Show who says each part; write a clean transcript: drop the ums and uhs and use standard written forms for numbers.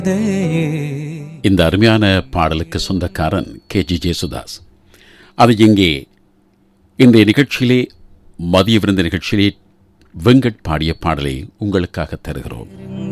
Speaker 1: இந்த அருமையான பாடலுக்கு சொந்தக்காரன் KG ஜேசுதாஸ். அது இங்கே இன்றைய நிகழ்ச்சியிலே, மதிய விருந்த நிகழ்ச்சியிலே வெங்கட் பாடிய பாடலை உங்களுக்காக தருகிறோம்.